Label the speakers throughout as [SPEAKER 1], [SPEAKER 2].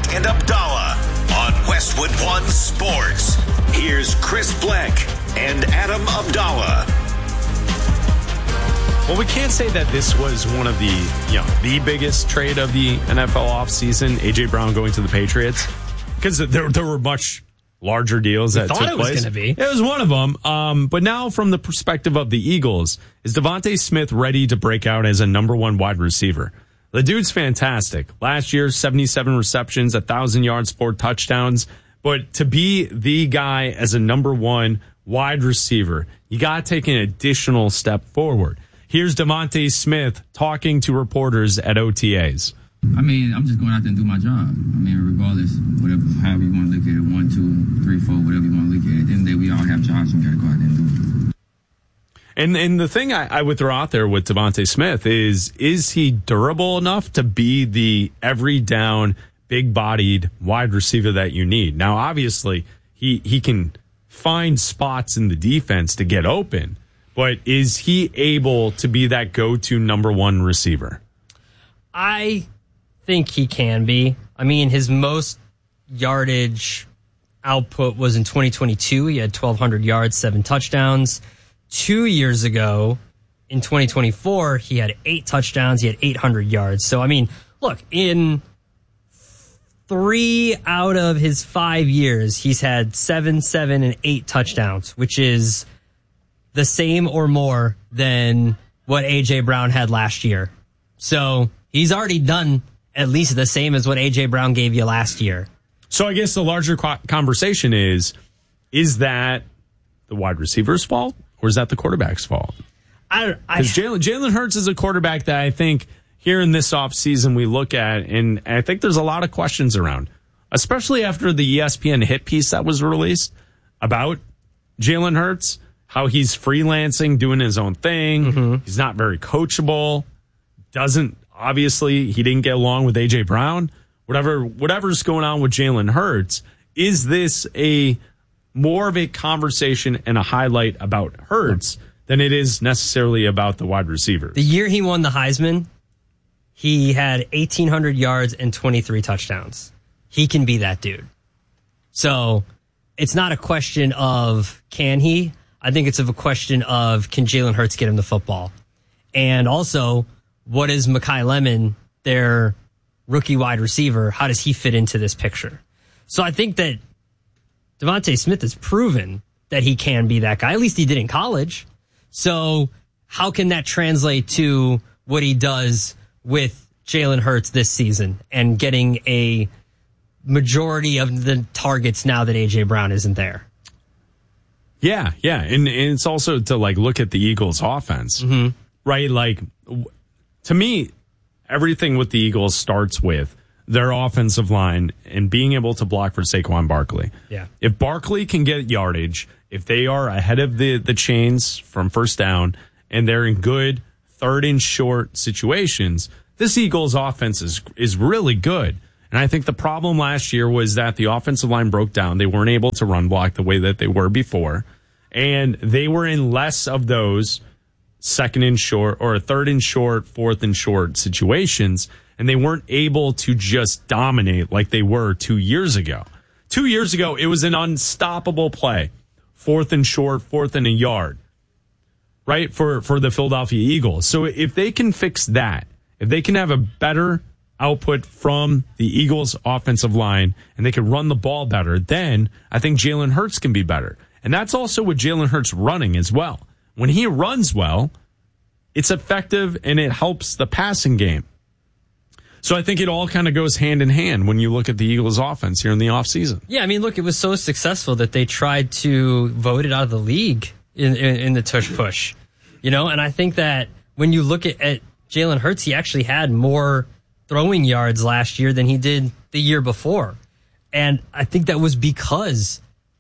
[SPEAKER 1] Black and Abdallah on Westwood One Sports. Here's Chris Black and Adam Abdallah.
[SPEAKER 2] Well, we can't say that this was one of the biggest trade of the NFL offseason, A.J. Brown going to the Patriots, because there were much larger deals that took place.
[SPEAKER 3] It was going to be.
[SPEAKER 2] It was one of them. But now from the perspective of the Eagles, is Devontae Smith ready to break out as a number one wide receiver? The dude's fantastic. Last year, 77 receptions, 1,000 yards, 4 touchdowns. But to be the guy as a number one wide receiver, you got to take an additional step forward. Here's Devontae Smith talking to reporters at OTAs.
[SPEAKER 4] I mean, I'm just going out there and do my job. I mean, regardless, whatever, however you want to look at it, 1, 2, 3, 4, whatever you want to look at it. At the end of the day, we all have jobs. We got to go out there and do it.
[SPEAKER 2] And the thing I would throw out there with Devontae Smith is he durable enough to be the every down, big-bodied wide receiver that you need? Now, obviously, he can find spots in the defense to get open, but is he able to be that go-to number one receiver?
[SPEAKER 3] I think he can be. I mean, his most yardage output was in 2022. He had 1,200 yards, 7 touchdowns. 2 years ago, in 2024, he had 8 touchdowns. He had 800 yards. So, I mean, look, in 3 out of his 5 years, he's had 7, 7, and 8 touchdowns, which is the same or more than what A.J. Brown had last year. So he's already done at least the same as what A.J. Brown gave you last year.
[SPEAKER 2] So I guess the larger conversation is that the wide receiver's fault or is that the quarterback's fault? Because Jalen Hurts is a quarterback that I think here in this offseason we look at, and I think there's a lot of questions around, especially after the ESPN hit piece that was released about Jalen Hurts, how he's freelancing, doing his own thing. Mm-hmm. He's not very coachable. Obviously, he didn't get along with A.J. Brown. Whatever's going on with Jalen Hurts, is this more of a conversation and a highlight about Hurts than it is necessarily about the wide receivers?
[SPEAKER 3] The year he won the Heisman, he had 1,800 yards and 23 touchdowns. He can be that dude. So it's not a question of can he. I think it's a question of can Jalen Hurts get him the football? And also, what is Mekhi Lemon, their rookie wide receiver? How does he fit into this picture? So I think that Devontae Smith has proven that he can be that guy. At least he did in college. So how can that translate to what he does with Jalen Hurts this season and getting a majority of the targets now that A.J. Brown isn't there?
[SPEAKER 2] Yeah. And it's also to look at the Eagles offense, mm-hmm. right? To me, everything with the Eagles starts with their offensive line and being able to block for Saquon Barkley.
[SPEAKER 3] Yeah.
[SPEAKER 2] If Barkley can get yardage, if they are ahead of the chains from first down and they're in good third and short situations, this Eagles offense is really good. And I think the problem last year was that the offensive line broke down. They weren't able to run block the way that they were before. And they were in less of those second and short or third and short, fourth and short situations. And they weren't able to just dominate like they were 2 years ago. 2 years ago, it was an unstoppable play. Fourth and short, fourth and a yard, right, for the Philadelphia Eagles. So if they can fix that, if they can have a better output from the Eagles offensive line and they can run the ball better, then I think Jalen Hurts can be better. And that's also with Jalen Hurts running as well. When he runs well, it's effective and it helps the passing game. So I think it all kind of goes hand in hand when you look at the Eagles offense here in the offseason.
[SPEAKER 3] Yeah, I mean, look, it was so successful that they tried to vote it out of the league in the tush push. And I think that when you look at Jalen Hurts, he actually had more throwing yards last year than he did the year before. And I think that was because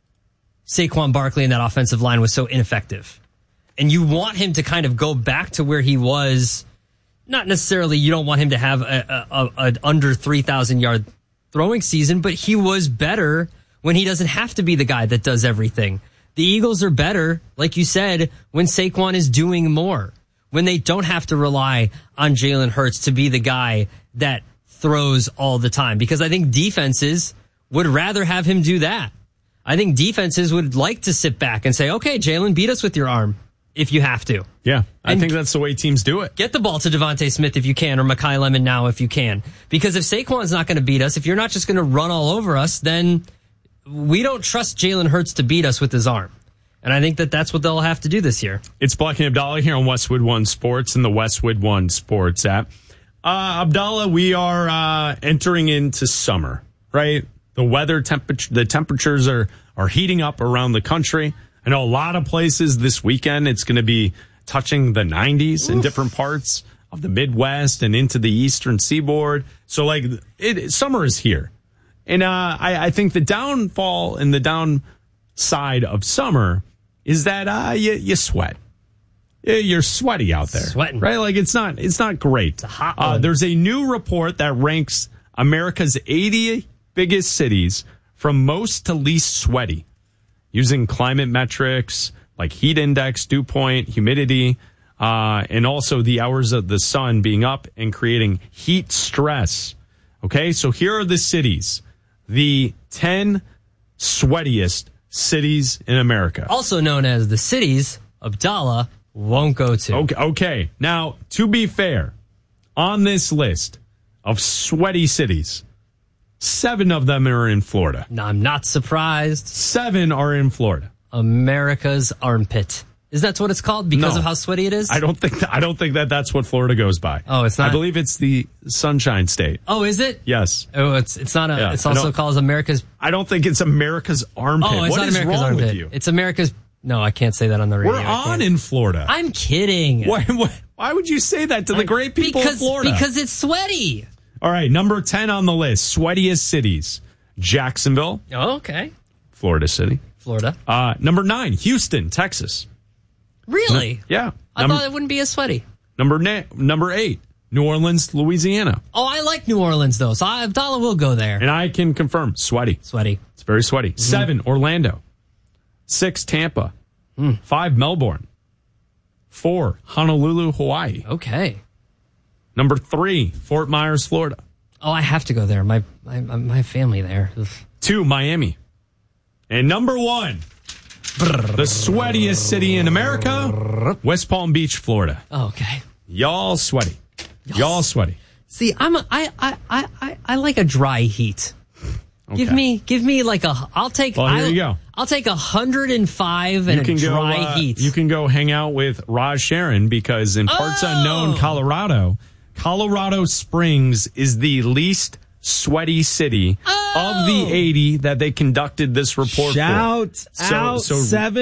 [SPEAKER 3] Saquon Barkley and that offensive line was so ineffective. And you want him to kind of go back to where he was. Not necessarily you don't want him to have a under 3,000 yard throwing season, but he was better when he doesn't have to be the guy that does everything. The Eagles are better, like you said, when Saquon is doing more, when they don't have to rely on Jalen Hurts to be the guy that throws all the time because I think defenses would rather have him do that. I think defenses would like to sit back and say, okay, Jalen, beat us with your arm if you have to.
[SPEAKER 2] Yeah, I think that's the way teams do it.
[SPEAKER 3] Get the ball to Devontae Smith if you can, or Mekhi Lemon now if you can. Because if Saquon's not going to beat us, if you're not just going to run all over us, then we don't trust Jalen Hurts to beat us with his arm. And I think that's what they'll have to do this year.
[SPEAKER 2] It's Black and Abdallah here on Westwood One Sports and the Westwood One Sports app. Abdallah, we are entering into summer, right? The weather the temperatures are heating up around the country. I know a lot of places this weekend it's going to be touching the 90s in different parts of the Midwest and into the Eastern Seaboard. So summer is here. And I think the downfall and the downside of summer is that you sweat. You're sweaty out there.
[SPEAKER 3] Sweating.
[SPEAKER 2] Right? Like it's not great.
[SPEAKER 3] It's a hot one.
[SPEAKER 2] There's a new report that ranks America's 80 biggest cities from most to least sweaty using climate metrics like heat index, dew point, humidity, and also the hours of the sun being up and creating heat stress. Okay, so here are the cities, the 10 sweatiest cities in America.
[SPEAKER 3] Also known as the cities Abdallah won't go to.
[SPEAKER 2] Okay. Now, to be fair, on this list of sweaty cities, 7 of them are in Florida.
[SPEAKER 3] No, I'm not surprised.
[SPEAKER 2] 7 are in Florida.
[SPEAKER 3] America's armpit. Is that what it's called because
[SPEAKER 2] No.
[SPEAKER 3] of how sweaty it is?
[SPEAKER 2] I don't think that's what Florida goes by.
[SPEAKER 3] Oh, it's not?
[SPEAKER 2] I believe it's the Sunshine State.
[SPEAKER 3] Oh, is it?
[SPEAKER 2] Yes.
[SPEAKER 3] Oh, it's not
[SPEAKER 2] Yeah,
[SPEAKER 3] it's also called America's.
[SPEAKER 2] I don't think it's America's armpit.
[SPEAKER 3] Oh, it's
[SPEAKER 2] What
[SPEAKER 3] not
[SPEAKER 2] is
[SPEAKER 3] America's
[SPEAKER 2] wrong
[SPEAKER 3] armpit.
[SPEAKER 2] with you?
[SPEAKER 3] It's America's. No, I can't say that on the radio.
[SPEAKER 2] We're on in Florida.
[SPEAKER 3] I'm kidding.
[SPEAKER 2] Why would you say that to the great people of Florida?
[SPEAKER 3] Because it's sweaty.
[SPEAKER 2] All right, number 10 on the list, sweatiest cities. Jacksonville,
[SPEAKER 3] Oh, okay.
[SPEAKER 2] Florida City.
[SPEAKER 3] Florida.
[SPEAKER 2] Number 9, Houston, Texas.
[SPEAKER 3] Really?
[SPEAKER 2] Yeah.
[SPEAKER 3] I thought it wouldn't be as sweaty.
[SPEAKER 2] Number 8, New Orleans, Louisiana.
[SPEAKER 3] Oh, I like New Orleans, though, so Abdallah will go there.
[SPEAKER 2] And I can confirm, sweaty.
[SPEAKER 3] Sweaty.
[SPEAKER 2] It's very sweaty. 7, Orlando. 6, Tampa. 5, Melbourne. 4, Honolulu, Hawaii.
[SPEAKER 3] Okay.
[SPEAKER 2] Number 3, Fort Myers, Florida.
[SPEAKER 3] Oh, I have to go there. My family there. Ugh.
[SPEAKER 2] 2, Miami. And number 1, the sweatiest city in America, West Palm Beach, Florida.
[SPEAKER 3] Oh, okay.
[SPEAKER 2] Y'all sweaty. Y'all sweaty.
[SPEAKER 3] See, I like a dry heat.
[SPEAKER 2] Okay.
[SPEAKER 3] Give me like I'll take.
[SPEAKER 2] Well, here you go.
[SPEAKER 3] I'll take 105 and a dry heat.
[SPEAKER 2] You can go hang out with Raj Sharon because in parts unknown Colorado Springs is the least sweaty city of the 80 that they conducted this report
[SPEAKER 5] Shout
[SPEAKER 2] for.
[SPEAKER 5] out
[SPEAKER 2] So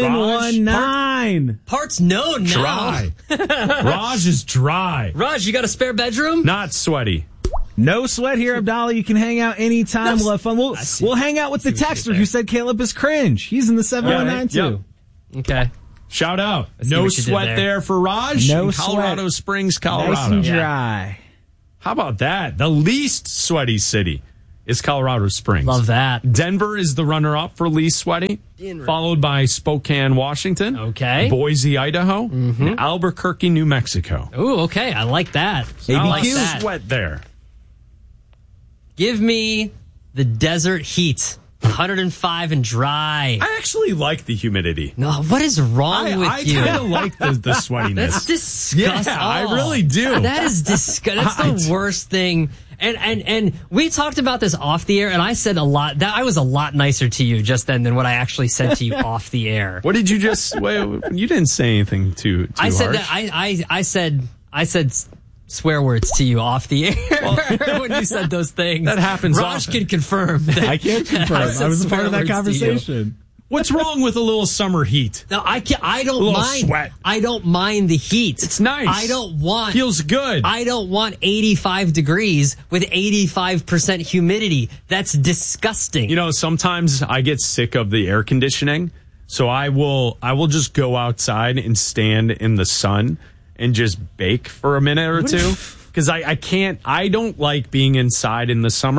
[SPEAKER 5] 719.
[SPEAKER 3] Parts known now.
[SPEAKER 2] Dry. Raj is dry.
[SPEAKER 3] Raj, you got a spare bedroom?
[SPEAKER 2] Not sweaty.
[SPEAKER 5] No sweat here, Abdallah. You can hang out anytime. We'll have fun. We'll hang out with the texter who said Caleb is cringe. He's in the 719 too.
[SPEAKER 2] Yep.
[SPEAKER 3] Okay.
[SPEAKER 2] Shout out.
[SPEAKER 3] see
[SPEAKER 2] No
[SPEAKER 3] what you did
[SPEAKER 2] sweat there for Raj
[SPEAKER 5] No
[SPEAKER 2] in Colorado
[SPEAKER 5] sweat.
[SPEAKER 2] Springs, Colorado.
[SPEAKER 5] Nice and dry.
[SPEAKER 2] How about that? The least sweaty city is Colorado Springs.
[SPEAKER 3] Love that.
[SPEAKER 2] Denver is the runner-up for least sweaty, followed by Spokane, Washington.
[SPEAKER 3] Okay.
[SPEAKER 2] Boise, Idaho. And Albuquerque, New Mexico.
[SPEAKER 3] Ooh, okay. I like that. I like
[SPEAKER 2] No
[SPEAKER 3] that.
[SPEAKER 2] sweat there.
[SPEAKER 3] Give me the desert heat. 105 and dry.
[SPEAKER 2] I actually like the humidity.
[SPEAKER 3] No, what is wrong with
[SPEAKER 2] I
[SPEAKER 3] you?
[SPEAKER 2] kind of like the sweatiness.
[SPEAKER 3] That's disgusting.
[SPEAKER 2] Yeah, I really do.
[SPEAKER 3] That is disgusting. That's the worst thing. And we talked about this off the air, and I said a lot. That I was a lot nicer to you just then than what I actually said to you off the air.
[SPEAKER 2] What did you just? Wait, you didn't say anything too
[SPEAKER 3] I said
[SPEAKER 2] harsh.
[SPEAKER 3] that I said swear words to you off the air when you said those things.
[SPEAKER 2] That happens
[SPEAKER 3] Raj
[SPEAKER 2] often.
[SPEAKER 3] can confirm. That
[SPEAKER 5] I can't confirm.
[SPEAKER 3] said
[SPEAKER 5] I was a part
[SPEAKER 3] swear
[SPEAKER 5] of that
[SPEAKER 3] words to you.
[SPEAKER 5] conversation.
[SPEAKER 2] What's wrong with a little summer heat?
[SPEAKER 3] No, I can't. I don't
[SPEAKER 2] little
[SPEAKER 3] mind.
[SPEAKER 2] sweat.
[SPEAKER 3] I don't mind the heat.
[SPEAKER 2] It's nice.
[SPEAKER 3] I don't want.
[SPEAKER 2] Feels good.
[SPEAKER 3] I don't want 85 degrees with 85% humidity. That's disgusting.
[SPEAKER 2] You know, sometimes I get sick of the air conditioning, so I will just go outside and stand in the sun and just bake for a minute or two because I don't like being inside in the summer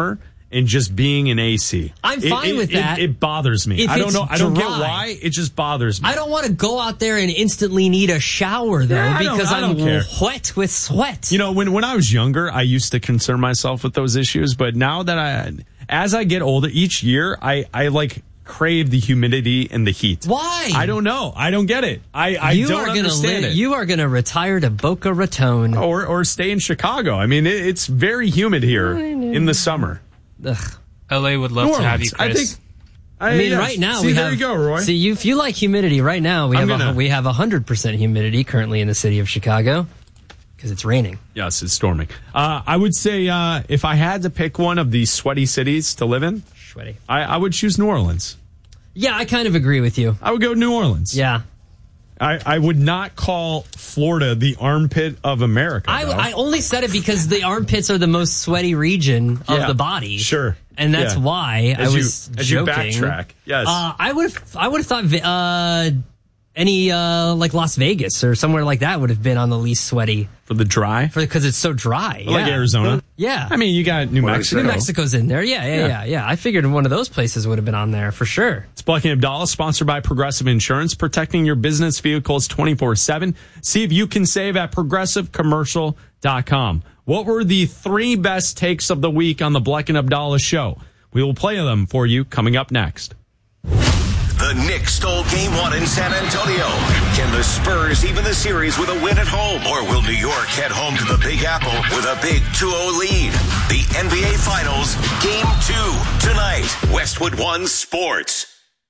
[SPEAKER 2] and just being in AC.
[SPEAKER 3] I'm fine with that.
[SPEAKER 2] It bothers me.
[SPEAKER 3] If
[SPEAKER 2] I don't know. I don't get
[SPEAKER 3] dry.
[SPEAKER 2] why. It just bothers me.
[SPEAKER 3] I don't want to go out there and instantly need a shower, though,
[SPEAKER 2] Yeah,
[SPEAKER 3] because
[SPEAKER 2] I don't
[SPEAKER 3] I'm
[SPEAKER 2] care.
[SPEAKER 3] wet with sweat.
[SPEAKER 2] You know, when I was younger, I used to concern myself with those issues. But now that as I get older, each year, I like crave the humidity and the heat.
[SPEAKER 3] Why?
[SPEAKER 2] I don't know. I don't get it. I don't understand it.
[SPEAKER 3] You are going to retire to Boca Raton.
[SPEAKER 2] Or stay in Chicago. I mean, it's very humid here in the summer.
[SPEAKER 3] Ugh.
[SPEAKER 6] LA would love to have you, Chris.
[SPEAKER 3] I mean, right now we have.
[SPEAKER 2] There you go, Roy.
[SPEAKER 3] See, if you like humidity, right now we have 100% humidity currently in the city of Chicago because it's raining.
[SPEAKER 2] Yes, it's storming. I would say if I had to pick one of these sweaty cities to live in,
[SPEAKER 3] sweaty,
[SPEAKER 2] I would choose New Orleans.
[SPEAKER 3] Yeah, I kind of agree with you.
[SPEAKER 2] I would go New Orleans.
[SPEAKER 3] Yeah.
[SPEAKER 2] I would not call Florida the armpit of America.
[SPEAKER 3] I only said it because the armpits are the most sweaty region of the body.
[SPEAKER 2] Sure.
[SPEAKER 3] And that's why I was joking.
[SPEAKER 2] As you backtrack. Yes.
[SPEAKER 3] I would have thought any like Las Vegas or somewhere like that would have been on the least sweaty.
[SPEAKER 2] For the dry?
[SPEAKER 3] Because it's so dry.
[SPEAKER 2] Like Arizona?
[SPEAKER 3] Yeah.
[SPEAKER 2] I mean, you got New Mexico.
[SPEAKER 3] New Mexico's in there. Yeah. I figured one of those places would have been on there for sure.
[SPEAKER 2] It's Bleck and Abdallah, sponsored by Progressive Insurance, protecting your business vehicles 24/7. See if you can save at progressivecommercial.com. What were the 3 best takes of the week on the Bleck and Abdallah show? We will play them for you coming up next.
[SPEAKER 1] The Knicks stole Game 1 in San Antonio. Can the Spurs even the series with a win at home? Or will New York head home to the Big Apple with a big 2-0 lead? The NBA Finals, Game 2, tonight. Westwood One Sports.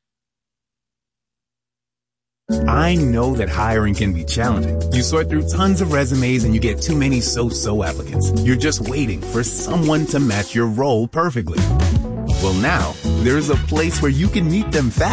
[SPEAKER 7] I know that hiring can be challenging. You sort through tons of resumes and you get too many so-so applicants. You're just waiting for someone to match your role perfectly. Well, now, there's a place where you can meet them fast.